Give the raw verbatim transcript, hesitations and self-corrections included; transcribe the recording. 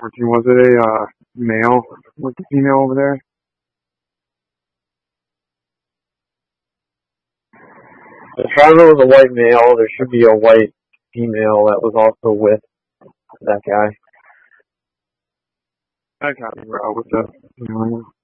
fourteen, was it a uh, male with the female over there? If Trevor was a white male, there should be a white female that was also with that guy. I can't remember uh, with the, you know,